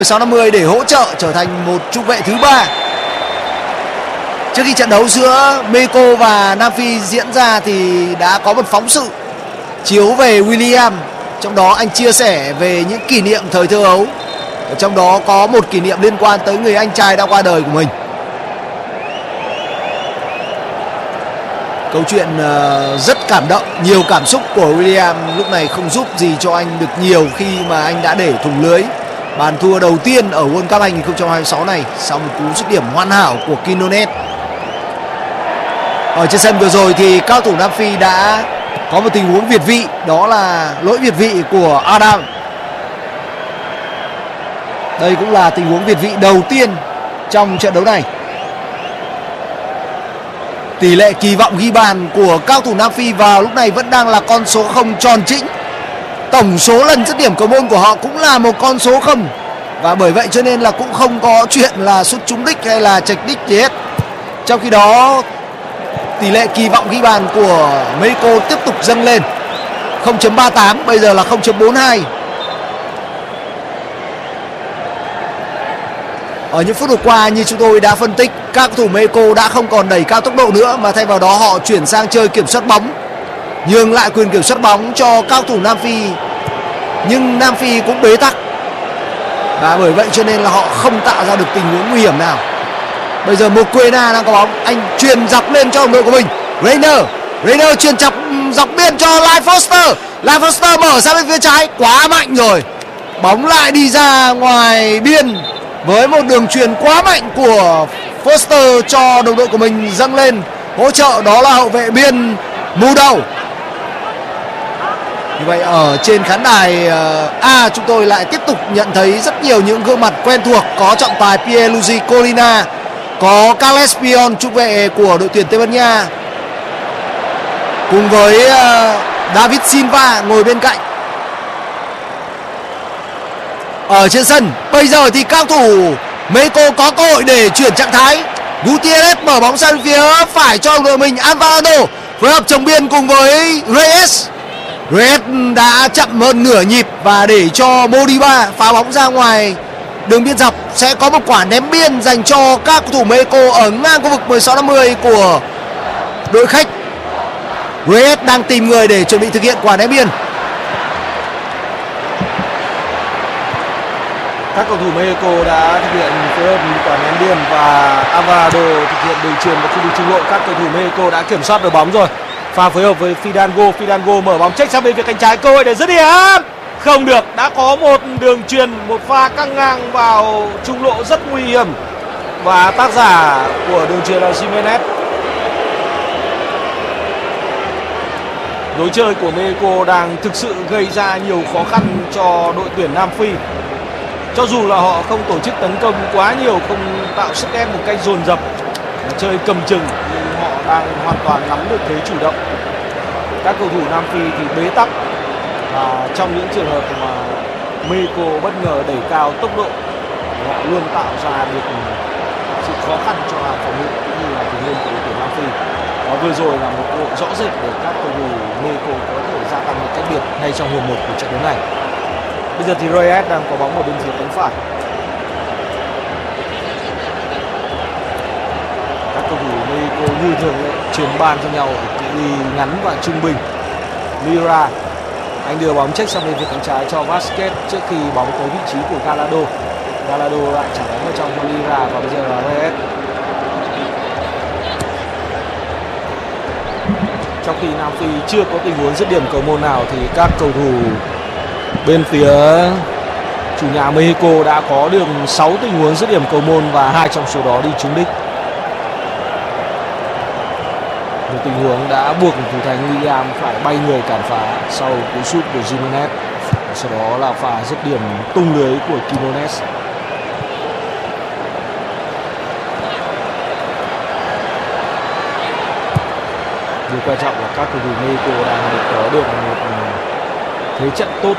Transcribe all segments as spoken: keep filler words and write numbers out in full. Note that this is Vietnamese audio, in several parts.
sáu năm mươi để hỗ trợ trở thành một trung vệ thứ ba. Trước khi trận đấu giữa Mexico và Nam Phi diễn ra thì đã có một phóng sự chiếu về William, trong đó anh chia sẻ về những kỷ niệm thời thơ ấu. Ở trong đó có một kỷ niệm liên quan tới người anh trai đã qua đời của mình. Câu chuyện uh, rất cảm động, nhiều cảm xúc của William lúc này không giúp gì cho anh được nhiều khi mà anh đã để thủng lưới bàn thua đầu tiên ở World Cup hai không hai sáu này sau một cú dứt điểm hoàn hảo của Quinones. Ở trên sân vừa rồi thì cao thủ Nam Phi đã có một tình huống việt vị, đó là lỗi việt vị của Adam. Đây cũng là tình huống việt vị đầu tiên trong trận đấu này. Tỷ lệ kỳ vọng ghi bàn của cao thủ Nam Phi vào lúc này vẫn đang là con số không tròn trĩnh. Tổng số lần dứt điểm cầu môn của họ cũng là một con số không. Và bởi vậy cho nên là cũng không có chuyện là sút trúng đích hay là chệch đích gì hết. Trong khi đó tỷ lệ kỳ vọng ghi bàn của Mexico tiếp tục dâng lên, không chấm ba tám, bây giờ là không chấm bốn hai. Ở những phút vừa qua như chúng tôi đã phân tích, các cầu thủ Mexico đã không còn đẩy cao tốc độ nữa mà thay vào đó họ chuyển sang chơi kiểm soát bóng, nhường lại quyền kiểm soát bóng cho các cầu thủ Nam Phi. Nhưng Nam Phi cũng bế tắc và bởi vậy cho nên là họ không tạo ra được tình huống nguy hiểm nào. Bây giờ Moquena đang có bóng, anh truyền dọc lên cho đồng đội của mình. Reiner, Reiner truyền chọc dọc biên cho Lai Foster. Lai Foster mở sang bên phía trái, quá mạnh rồi. Bóng lại đi ra ngoài biên với một đường truyền quá mạnh của Foster cho đồng đội của mình dâng lên hỗ trợ, đó là hậu vệ biên mù đầu. Như vậy ở trên khán đài A chúng tôi lại tiếp tục nhận thấy rất nhiều những gương mặt quen thuộc. Có trọng tài Pierluigi Collina, có Carles Pion, trung vệ của đội tuyển Tây Ban Nha, cùng với David Silva ngồi bên cạnh. Ở trên sân bây giờ thì cao thủ Mexico có cơ hội để chuyển trạng thái. Gutierrez mở bóng sang phía phải cho đội mình. Alvarado phối hợp chồng biên cùng với Reyes. Reyes đã chậm hơn nửa nhịp và để cho Modiba phá bóng ra ngoài đường biên dọc. Sẽ có một quả ném biên dành cho các cầu thủ Mexico ở ngang khu vực mười sáu năm mươi của đội khách. Reyes đang tìm người để chuẩn bị thực hiện quả ném biên. Các cầu thủ Mexico đã thực hiện phối hợp quả ném biên và Alvarado thực hiện đường chuyền vào khu vực trung lộ. Các cầu thủ Mexico đã kiểm soát được bóng rồi. Pha phối hợp với Fidango, Fidango mở bóng check sang bên phía cánh trái, cơ hội để dứt điểm không được. Đã có một đường chuyền, một pha căng ngang vào trung lộ rất nguy hiểm và tác giả của đường chuyền là Jimenez. Lối chơi của Mexico đang thực sự gây ra nhiều khó khăn cho đội tuyển Nam Phi. Cho dù là họ không tổ chức tấn công quá nhiều, không tạo sức ép một cách dồn dập, chơi cầm chừng, nhưng họ đang hoàn toàn nắm được thế chủ động. Các cầu thủ Nam Phi thì bế tắc và trong những trường hợp mà Mexico bất ngờ đẩy cao tốc độ, họ luôn tạo ra được sự khó khăn cho hàng phòng ngự cũng như là thủ môn của đội tuyển Nam Phi. Và vừa rồi là một cơ hội rõ rệt để các cầu thủ Mexico có thể gia tăng một cách biệt ngay trong hiệp một của trận đấu này. Bây giờ thì Reyes đang có bóng ở bên phía cánh phải. Các cầu thủ Mexico như thường chuyền bàn cho nhau ở cự ly ngắn và trung bình. Lira, anh đưa bóng check sang bên phía cánh trái cho Vasquez trước khi bóng tới vị trí của Gallardo. Gallardo lại trả bóng vào trong cho Lira và bây giờ là Reyes. Trong khi Nam Phi chưa có tình huống dứt điểm cầu môn nào thì các cầu thủ bên phía chủ nhà Mexico đã có được sáu tình huống dứt điểm cầu môn và hai trong số đó đi trúng đích. Một tình huống đã buộc thủ thành William phải bay người cản phá sau cú sút của Jimenez. Sau đó là pha dứt điểm tung lưới của Quinones. Điều quan trọng là các cầu thủ Mexico đang có được một thế trận tốt,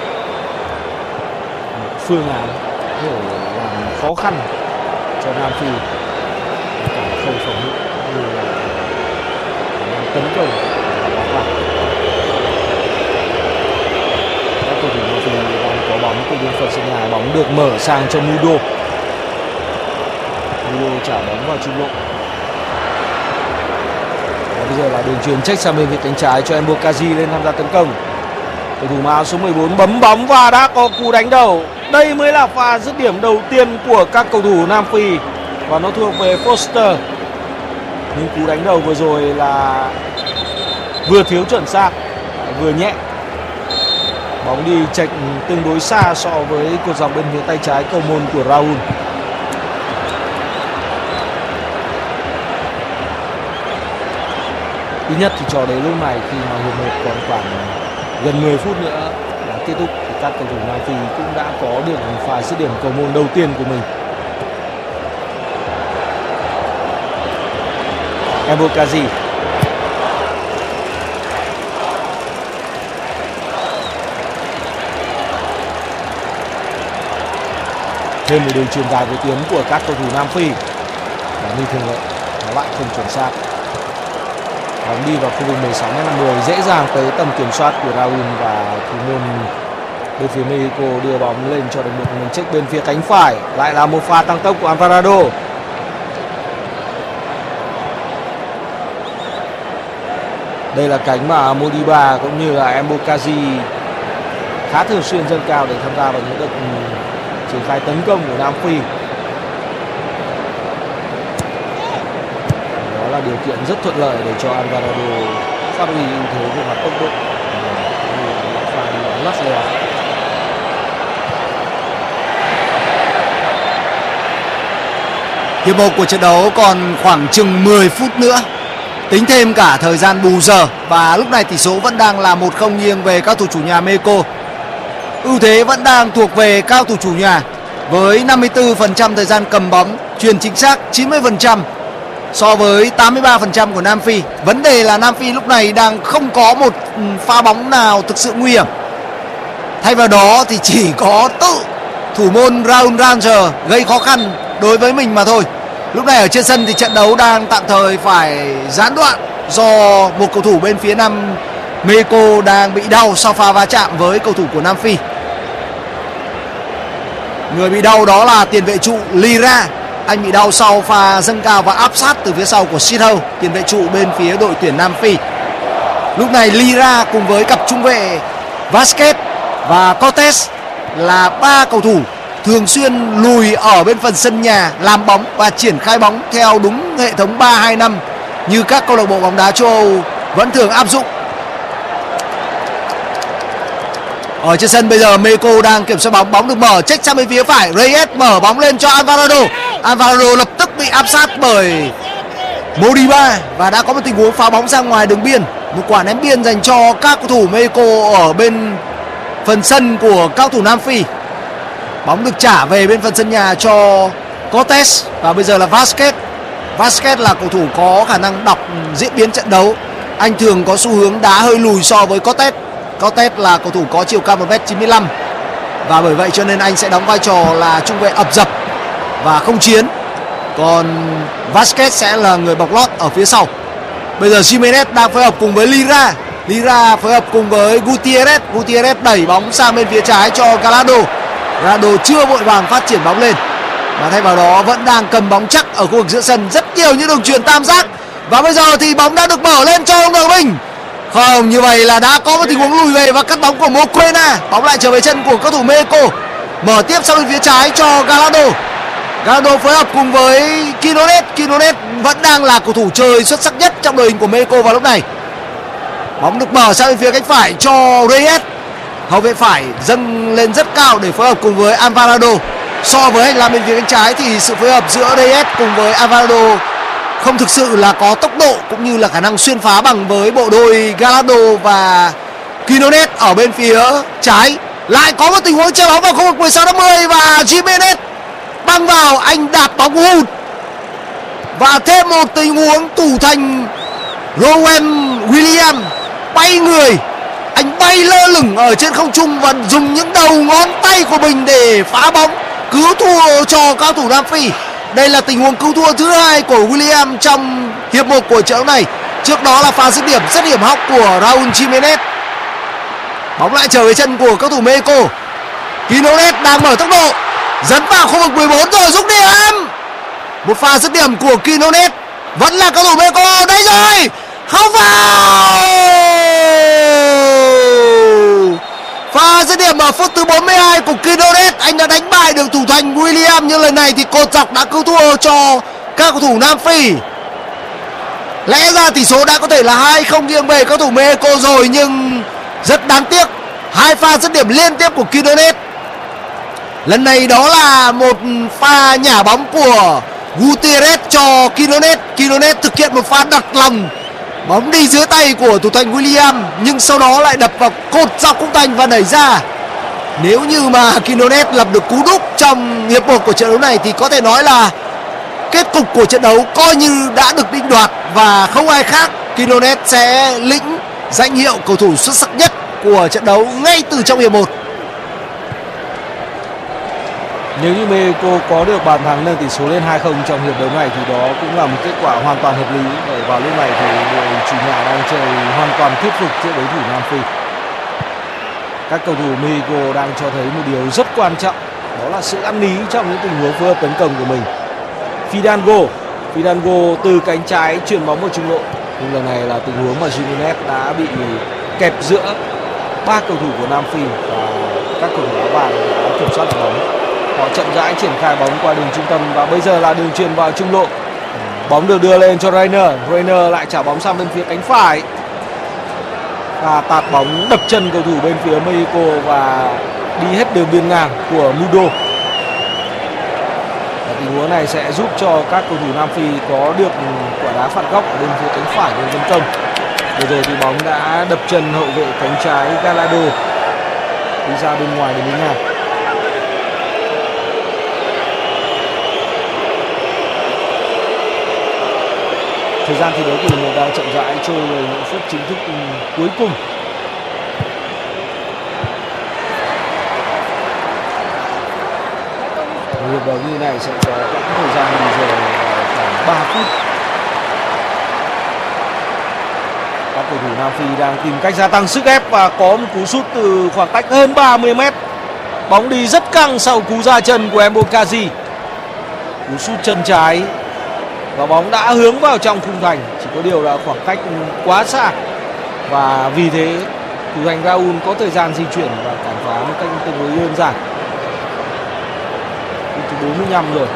một phương án để làm khó khăn cho Nam Phi cả khâu phòng ngự như là tấn công và các cầu thủ Nam Phi đang có bóng bóng từ bên phần sân nhà. Bóng được mở sang cho Mudo. Mudo trả bóng vào trung lộ. Và bây giờ là đường chuyền check sang bên phía cánh trái cho Mbokazi lên tham gia tấn công. Cầu thủ áo số mười bốn bấm bóng và đã có cú đánh đầu. Đây mới là pha dứt điểm đầu tiên của các cầu thủ Nam Phi và nó thuộc về Foster. Nhưng cú đánh đầu vừa rồi là vừa thiếu chuẩn xác, vừa nhẹ. Bóng đi chệch tương đối xa so với cột dọc bên phía tay trái cầu môn của Raul. Ít nhất thì cho đến lúc này, khi mà hiệp một còn khoảng gần mười phút nữa là kết thúc, thì các cầu thủ Nam Phi cũng đã có được pha dứt điểm cầu môn đầu tiên của mình. Mbokazi. Thêm một đường chuyền dài với tuyến của các cầu thủ Nam Phi. Và như thường lệ, nó lại không chuẩn xác. Bóng đi vào khu vực mười sáu mét năm mươi, dễ dàng tới tầm kiểm soát của Raul và thủ môn bên phía Mexico đưa bóng lên cho đồng đội mình check bên phía cánh phải. Lại là một pha tăng tốc của Alvarado. Đây là cánh mà Modiba cũng như là Mbokazi khá thường xuyên dâng cao để tham gia vào những đợt triển khai tấn công của Nam Phi. Đó là điều kiện rất thuận lợi để cho Alvarado phát huy ưu thế về mặt tốc độ. Hiệp một của trận đấu còn khoảng chừng mười phút nữa, tính thêm cả thời gian bù giờ, và lúc này tỷ số vẫn đang là một không nghiêng về các thủ chủ nhà Mexico. Ưu thế vẫn đang thuộc về cao thủ chủ nhà với năm mươi tư phần trăm thời gian cầm bóng, chuyền chính xác chín mươi phần trăm so với tám mươi ba phần trăm của Nam Phi. Vấn đề là Nam Phi lúc này đang không có một pha bóng nào thực sự nguy hiểm. Thay vào đó thì chỉ có tự thủ môn Raul Ranger gây khó khăn đối với mình mà thôi. Lúc này ở trên sân thì trận đấu đang tạm thời phải gián đoạn do một cầu thủ bên phía Nam Mexico đang bị đau sau pha va chạm với cầu thủ của Nam Phi. Người bị đau đó là tiền vệ trụ Lira. Anh bị đau sau pha dâng cao và áp sát từ phía sau của Sito, tiền vệ trụ bên phía đội tuyển Nam Phi. Lúc này Lira cùng với cặp trung vệ Vasquez và Cortés là ba cầu thủ thường xuyên lùi ở bên phần sân nhà làm bóng và triển khai bóng theo đúng hệ thống ba hai năm như các câu lạc bộ bóng đá châu Âu vẫn thường áp dụng. Ở trên sân bây giờ Mexico đang kiểm soát bóng, bóng được mở check sang bên phía phải, Reyes mở bóng lên cho Alvarado. Alvarado lập tức bị áp sát bởi Modiba và đã có một tình huống phá bóng ra ngoài đường biên, một quả ném biên dành cho các cầu thủ Mexico ở bên phần sân của các cầu thủ Nam Phi. Bóng được trả về bên phần sân nhà cho Cortés và bây giờ là Vasquez. Vasquez là cầu thủ có khả năng đọc diễn biến trận đấu. Anh thường có xu hướng đá hơi lùi so với Cortés. Cortés là cầu thủ có chiều cao một mét chín mươi lăm và bởi vậy cho nên anh sẽ đóng vai trò là trung vệ ập dập và không chiến. Còn Vasquez sẽ là người bọc lót ở phía sau. Bây giờ Jimenez đang phối hợp cùng với Lira. Lira phối hợp cùng với Gutierrez. Gutierrez đẩy bóng sang bên phía trái cho Gallardo. Gallardo chưa vội vàng phát triển bóng lên và thay vào đó vẫn đang cầm bóng chắc ở khu vực giữa sân. Rất nhiều những đường chuyền tam giác và bây giờ thì bóng đã được mở lên cho ông đội mình. Không, như vậy là đã có một tình huống lùi về và cắt bóng của Moquena. Bóng lại trở về chân của cầu thủ Mexico. Mở tiếp sang bên phía trái cho Gallardo. Gallardo phối hợp cùng với Quinones. Quinones vẫn đang là cầu thủ chơi xuất sắc nhất trong đội hình của Mexico vào lúc này. Bóng được mở sang bên phía cánh phải cho Reyes. Hậu vệ phải dâng lên rất cao để phối hợp cùng với Alvarado. So với hành lang bên phía cánh trái thì sự phối hợp giữa Reyes cùng với Alvarado không thực sự là có tốc độ cũng như là khả năng xuyên phá bằng với bộ đôi Gallardo và Quinones ở bên phía trái. Lại có một tình huống chơi bóng vào khu vực mười sáu năm mươi và Jimenez băng vào, anh đạp bóng hụt. Và thêm một tình huống thủ thành Rowan Williams bay người, anh bay lơ lửng ở trên không trung và dùng những đầu ngón tay của mình để phá bóng cứu thua cho cao thủ Nam Phi. Đây là tình huống cứu thua thứ hai của Williams trong hiệp một của trận đấu này. Trước đó là pha dứt điểm rất hiểm hóc của Raul Jimenez. Bóng lại trở về chân của các thủ Mexico. Quinones đang mở tốc độ, dẫn vào khu vực mười bốn rồi, dứt điểm. Một pha dứt điểm của Quinones, vẫn là cầu thủ Mexico. Đây rồi, không vào. Pha dứt điểm ở phút thứ bốn mươi hai của Quinones, anh đã đánh bại được thủ thành William, nhưng lần này thì cột dọc đã cứu thua cho các cầu thủ Nam Phi. Lẽ ra tỷ số đã có thể là hai không nghiêng về các thủ Mexico rồi, nhưng rất đáng tiếc hai pha dứt điểm liên tiếp của Quinones. Lần này đó là một pha nhả bóng của Gutierrez cho Quinones. Quinones thực hiện một pha đặt lòng, bóng đi dưới tay của thủ thành William, nhưng sau đó lại đập vào cột dọc khung thành và đẩy ra. Nếu như mà Quinones lập được cú đúp trong hiệp một của trận đấu này thì có thể nói là kết cục của trận đấu coi như đã được định đoạt, và không ai khác Quinones sẽ lĩnh danh hiệu cầu thủ xuất sắc nhất của trận đấu ngay từ trong hiệp một. Nếu như Mexico có được bàn thắng nâng tỷ số lên hai không trong hiệp đấu này thì đó cũng là một kết quả hoàn toàn hợp lý. Bởi vào lúc này thì đội chủ nhà đang chơi hoàn toàn thuyết phục trước đối thủ Nam Phi. Các cầu thủ Mexico đang cho thấy một điều rất quan trọng, đó là sự ăn ý trong những tình huống phối hợp tấn công của mình. Fidalgo, Fidalgo từ cánh trái chuyền bóng vào trung lộ, nhưng lần này là tình huống mà Jimenez đã bị kẹp giữa ba cầu thủ của Nam Phi và các cầu thủ áo vàng đã kiểm soát được bóng. Họ chậm rãi triển khai bóng qua đường trung tâm và bây giờ là đường chuyền vào trung lộ. Bóng được đưa lên cho Reiner, Reiner lại trả bóng sang bên phía cánh phải và tạt bóng đập chân cầu thủ bên phía Mexico và đi hết đường biên ngang của Mudo. Và tình huống này sẽ giúp cho các cầu thủ Nam Phi có được quả đá phạt góc ở bên phía cánh phải của tấn công. Vừa rồi thì bóng đã đập chân hậu vệ cánh trái Gallardo đi ra bên ngoài đường biên ngang. Thời gian thi đấu của mình đang chậm rãi trôi về những phút chính thức cuối cùng. Hiệp đấu như này sẽ có thời gian nghỉ giờ khoảng ba phút. Các cầu thủ Nam Phi đang tìm cách gia tăng sức ép và có một cú sút từ khoảng cách hơn ba mươi mét. Bóng đi rất căng sau cú ra chân của Mbokazi. Cú sút chân trái và bóng đã hướng vào trong khung thành, chỉ có điều là khoảng cách quá xa và vì thế thủ thành Raul có thời gian di chuyển và cản phá một cách tương đối đơn giản. Phút thứ bốn mươi lăm rồi.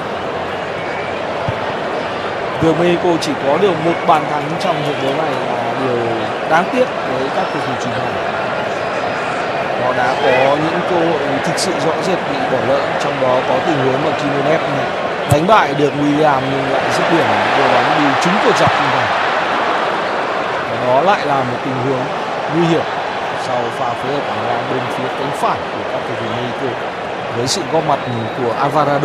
Việc Mexico chỉ có được một bàn thắng trong trận đấu này là điều đáng tiếc với các cầu thủ chủ nhà. Họ đã có những cơ hội thực sự rõ rệt bị bỏ lỡ, trong đó có tình huống mà Quinones đánh bại được William nhưng lại dứt điểm đưa bóng đi trúng cột dọc khung thành. Và đó lại là một tình huống nguy hiểm sau pha phối hợp ở bên phía cánh phải của các cầu thủ Mexico với sự góp mặt của Alvarado.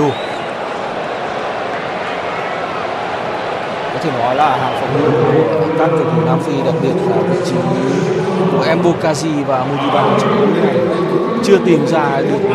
Có thể nói là hàng phòng ngự của các cầu thủ Nam Phi, đặc biệt là vị trí của Mbokazi và Modiba trong đấu này chưa tìm ra được